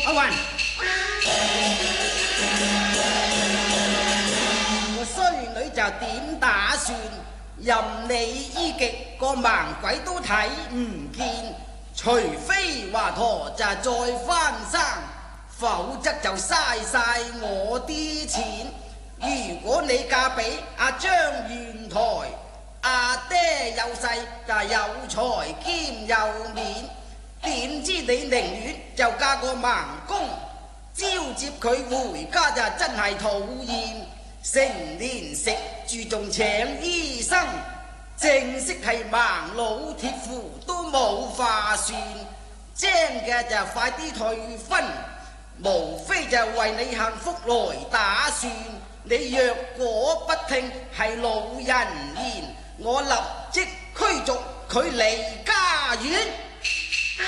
阿雲，個衰女就點打算？任你醫極個盲鬼都睇唔見，除非華佗就再翻生，否則就嘥晒我啲錢。如果你嫁俾阿張元台，阿爹有勢就有財兼有面，點知你寧願就嫁個盲公，招接佢回家就真係討厭。成年食住仲請醫生，正式係盲佬鐵夫都冇話算。精嘅就快啲退婚，無非就為你幸福來打算。你若果不聽係老人言，我立即驅逐佢離家園。